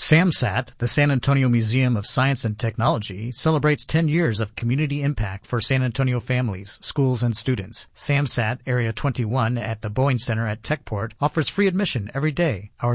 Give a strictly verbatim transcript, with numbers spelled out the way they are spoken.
SAMSAT, the San Antonio Museum of Science and Technology, celebrates ten years of community impact for San Antonio families, schools, and students. SAMSAT Area twenty-one at the Boeing Center at Techport offers free admission every day. Hours